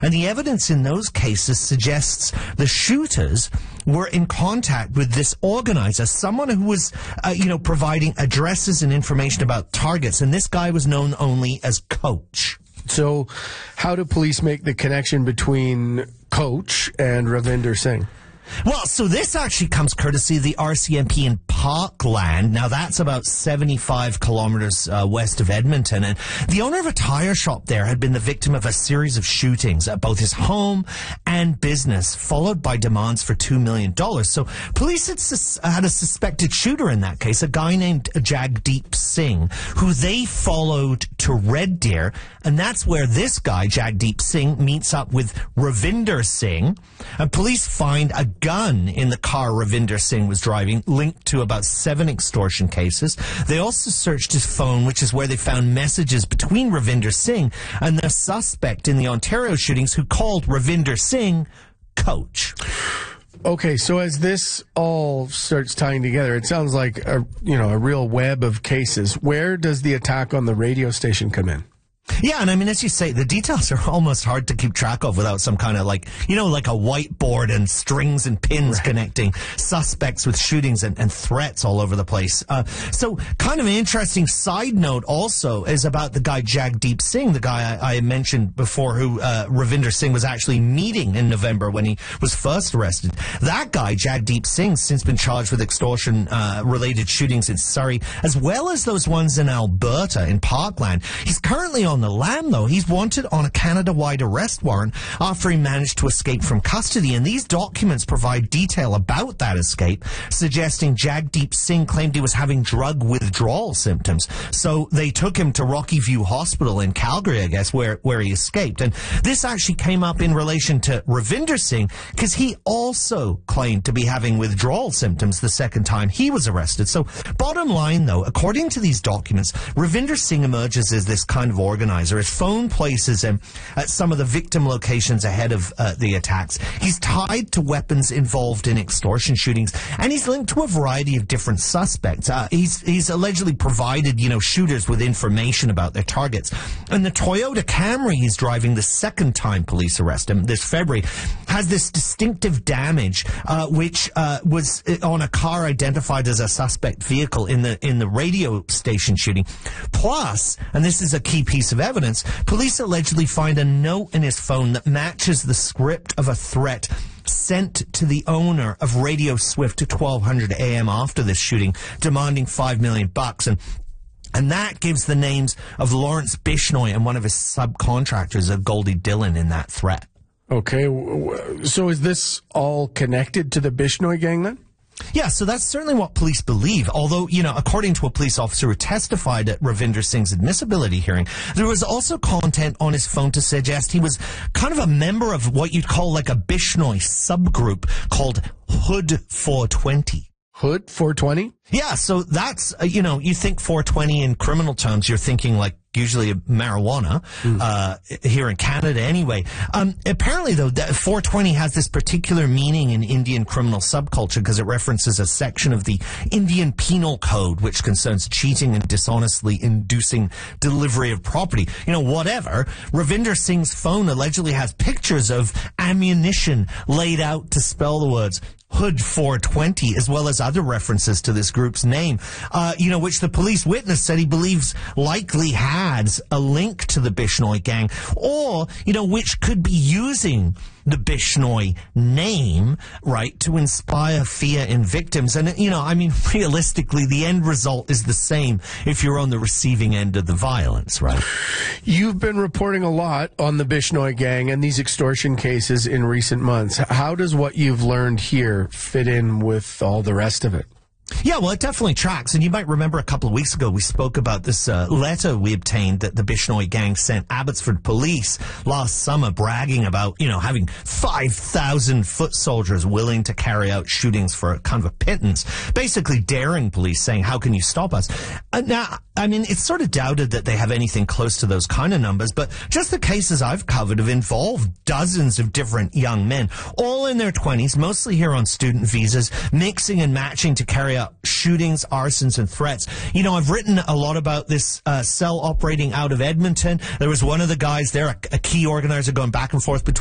And the evidence in those cases suggests the shooters were in contact with this organizer, someone who was, providing addresses and information about targets. And this guy was known only as Coach. So how do police make the connection between Coach and Ravinder Singh? Well, so this actually comes courtesy of the RCMP in Parkland. Now, that's about 75 kilometers west of Edmonton. And the owner of a tire shop there had been the victim of a series of shootings at both his home and business, followed by demands for $2 million. So police had a suspected shooter in that case, a guy named Jagdeep Singh, who they followed to Red Deer. And that's where this guy, Jagdeep Singh, meets up with Ravinder Singh. And police find a gun in the car Ravinder Singh was driving, linked to about 7 extortion cases. They also searched his phone, which is where they found messages between Ravinder Singh and the suspect in the Ontario shootings, who called Ravinder Singh Coach. Okay, so as this all starts tying together, it sounds like a real web of cases. Where does the attack on the radio station come in? Yeah, and I mean, as you say, the details are almost hard to keep track of without some kind of like a whiteboard and strings and pins connecting suspects with shootings and threats all over the place. So kind of an interesting side note also is about the guy Jagdeep Singh, the guy I mentioned before, who Ravinder Singh was actually meeting in November when he was first arrested. That guy, Jagdeep Singh, since been charged with extortion related shootings in Surrey, as well as those ones in Alberta, in Parkland. He's currently on the lam, though. He's wanted on a Canada-wide arrest warrant after he managed to escape from custody. And these documents provide detail about that escape, suggesting Jagdeep Singh claimed he was having drug withdrawal symptoms. So they took him to Rocky View Hospital in Calgary, I guess, where he escaped. And this actually came up in relation to Ravinder Singh, because he also claimed to be having withdrawal symptoms the second time he was arrested. So bottom line, though, according to these documents, Ravinder Singh emerges as this kind of organizer. His phone places him at some of the victim locations ahead of the attacks. He's tied to weapons involved in extortion shootings, and he's linked to a variety of different suspects. He's allegedly provided, shooters with information about their targets. And the Toyota Camry he's driving the second time police arrest him this February has this distinctive damage, which was on a car identified as a suspect vehicle in the radio station shooting. Plus, and this is a key piece of evidence, police allegedly find a note in his phone that matches the script of a threat sent to the owner of Radio Swift at 1200 a.m. after this shooting, demanding $5 million. And that gives the names of Lawrence Bishnoi and one of his subcontractors, Goldie Dillon, in that threat. Okay, so is this all connected to the Bishnoi gang then? Yeah, so that's certainly what police believe. Although, according to a police officer who testified at Ravinder Singh's admissibility hearing, there was also content on his phone to suggest he was kind of a member of what you'd call like a Bishnoi subgroup called Hood 420. Hood 420? Yeah, so that's, you think 420 in criminal terms, you're thinking like usually marijuana, here in Canada anyway. Apparently though, 420 has this particular meaning in Indian criminal subculture because it references a section of the Indian Penal Code which concerns cheating and dishonestly inducing delivery of property. Whatever. Ravinder Singh's phone allegedly has pictures of ammunition laid out to spell the words Hood 420, as well as other references to this group's name, which the police witness said he believes likely has a link to the Bishnoi gang, or, which could be using the Bishnoi name, right, to inspire fear in victims. And, realistically, the end result is the same if you're on the receiving end of the violence, right? You've been reporting a lot on the Bishnoi gang and these extortion cases in recent months. How does what you've learned here fit in with all the rest of it? Yeah, well, it definitely tracks. And you might remember a couple of weeks ago, we spoke about this letter we obtained that the Bishnoi gang sent Abbotsford police last summer, bragging about, having 5,000 foot soldiers willing to carry out shootings for kind of a pittance, basically daring police, saying, how can you stop us? Now, it's sort of doubted that they have anything close to those kind of numbers, but just the cases I've covered have involved dozens of different young men, all in their 20s, mostly here on student visas, mixing and matching to carry out shootings, arsons, and threats. You know, I've written a lot about this cell operating out of Edmonton. There was one of the guys there, a key organizer, going back and forth between